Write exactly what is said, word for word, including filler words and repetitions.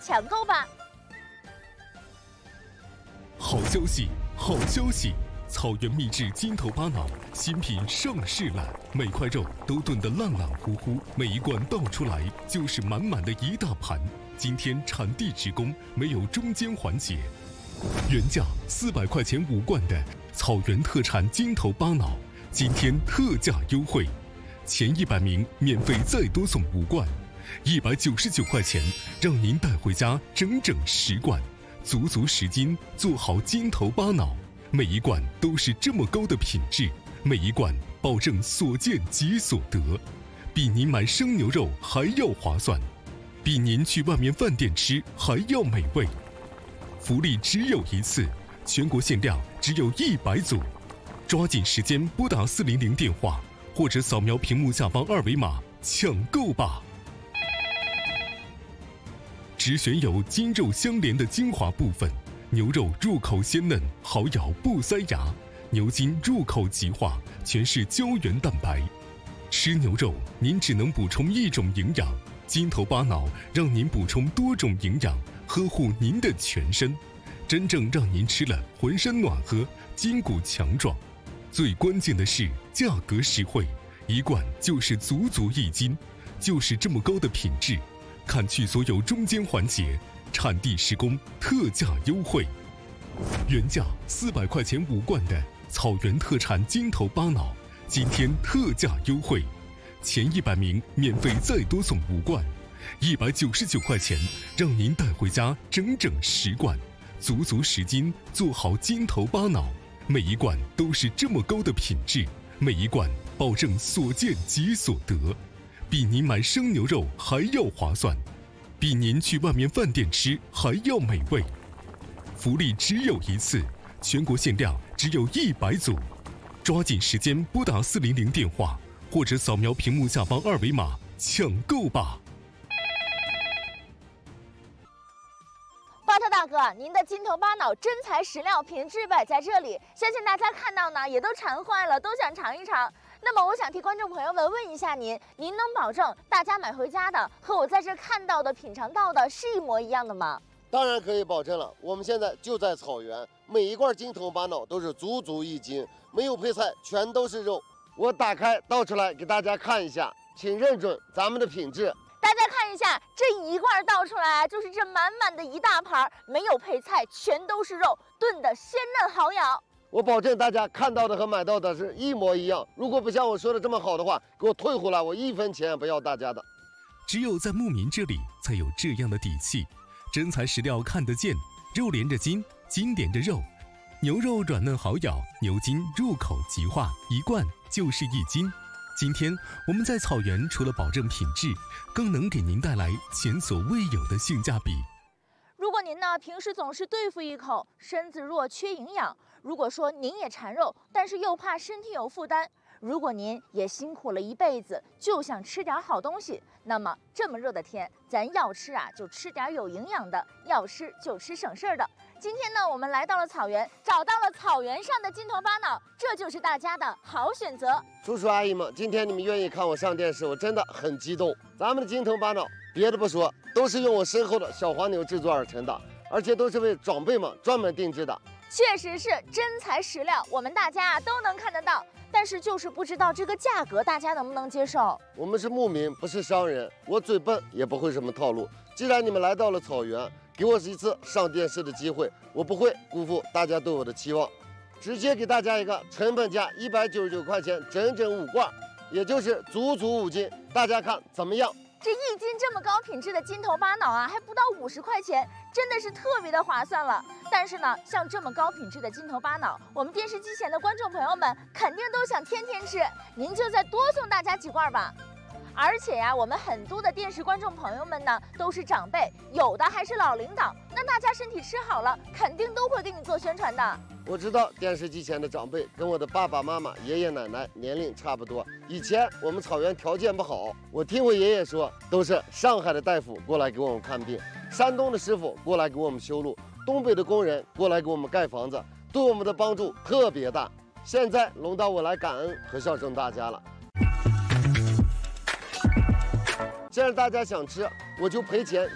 抢购吧！ 好消息，好消息！草原秘制筋头巴脑新品上市了，每块肉都炖得烂烂乎乎，每一罐倒出来就是满满的一大盘。今天产地直供，没有中间环节。原价四百块钱五罐的草原特产筋头巴脑，今天特价优惠，前一百名免费再多送五罐，一百九十九块钱让您带回家整整十罐，足足十斤，做好筋头巴脑。每一罐都是这么高的品质，每一罐保证所见即所得，比您买生牛肉还要划算，比您去外面饭店吃还要美味。福利只有一次，全国限量只有一百组，抓紧时间拨打四零零电话，或者扫描屏幕下方二维码抢购吧。只选有筋肉相连的精华部分，牛肉入口鲜嫩，好咬不塞牙；牛筋入口即化，全是胶原蛋白。吃牛肉您只能补充一种营养，筋头巴脑让您补充多种营养，呵护您的全身，真正让您吃了浑身暖和，筋骨强壮。最关键的是价格实惠，一罐就是足足一斤，就是这么高的品质，砍去所有中间环节，产地施工，特价优惠。原价四百块钱五罐的草原特产筋头巴脑，今天特价优惠，前一百名免费再多送五罐，一百九十九块钱让您带回家整整十罐，足足十斤，做好筋头巴脑。每一罐都是这么高的品质，每一罐保证所见即所得，比您买生牛肉还要划算，比您去外面饭店吃还要美味。福利只有一次，全国限量只有一百组，抓紧时间拨打四零零电话，或者扫描屏幕下方二维码抢购吧。 巴特大哥，您的筋头巴脑真材实料，品质摆在这里，相信大家看到呢也都馋坏了，都想尝一尝。那么我想替观众朋友们问一下您，您能保证大家买回家的和我在这看到的、品尝到的是一模一样的吗？ 当然可以保证了，我们现在就在草原，每一罐筋头巴脑都是足足一斤，没有配菜，全都是肉。我打开倒出来给大家看一下，请认准咱们的品质。 大家看一下，这一罐倒出来就是这满满的一大盘，没有配菜，全都是肉，炖的鲜嫩好咬。 我保证大家看到的和买到的是一模一样，如果不像我说的这么好的话，给我退回来，我一分钱也不要大家的。 只有在牧民这里才有这样的底气，真材实料看得见，肉连着筋，筋连着肉，牛肉软嫩好咬，牛筋入口即化，一罐就是一斤。今天我们在草原除了保证品质，更能给您带来前所未有的性价比。 如果您呢平时总是对付一口，身子弱缺营养，如果说您也馋肉，但是又怕身体有负担，如果您也辛苦了一辈子，就想吃点好东西，那么这么热的天，咱要吃啊就吃点有营养的，要吃就吃省事儿的。今天呢，我们来到了草原，找到了草原上的筋头巴脑，这就是大家的好选择。 叔叔阿姨们，今天你们愿意看我上电视，我真的很激动。咱们的筋头巴脑，别的不说，都是用我身后的小黄牛制作而成的，而且都是为长辈们专门定制的。 确实是真材实料，我们大家都能看得到，但是就是不知道这个价格大家能不能接受。 我们是牧民，不是商人，我嘴笨也不会什么套路。既然你们来到了草原，给我一次上电视的机会，我不会辜负大家对我的期望，直接给大家一个成本价一百九十九块钱，整整五罐，也就是足足五斤，大家看怎么样？ 这一斤这么高品质的筋头巴脑啊，还不到五十块钱，真的是特别的划算了。但是呢，像这么高品质的筋头巴脑，我们电视机前的观众朋友们肯定都想天天吃，您就再多送大家几罐吧。而且呀、啊，我们很多的电视观众朋友们呢，都是长辈，有的还是老领导，那大家身体吃好了，肯定都会给你做宣传的。 我知道电视机前的长辈跟我的爸爸妈妈、爷爷奶奶年龄差不多。以前我们草原条件不好，我听我爷爷说，都是上海的大夫过来给我们看病，山东的师傅过来给我们修路，东北的工人过来给我们盖房子，对我们的帮助特别大。现在轮到我来感恩和孝顺大家了。既然大家想吃，我就赔钱